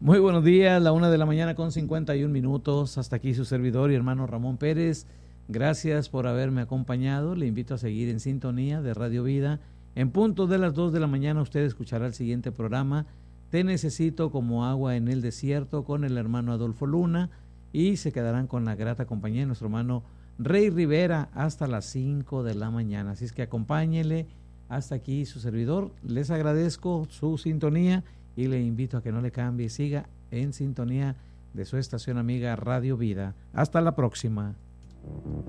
Muy buenos días, la 1 de la mañana con 51 minutos. Hasta aquí su servidor y hermano Ramón Pérez. Gracias por haberme acompañado. Le invito a seguir en sintonía de Radio Vida. En punto de las 2 de la mañana usted escuchará el siguiente programa, Te necesito como agua en el desierto, con el hermano Adolfo Luna, y se quedarán con la grata compañía de nuestro hermano Rey Rivera hasta las 5 de la mañana. Así es que acompáñele. Hasta aquí su servidor. Les agradezco su sintonía y le invito a que no le cambie. Siga en sintonía de su estación amiga Radio Vida. Hasta la próxima.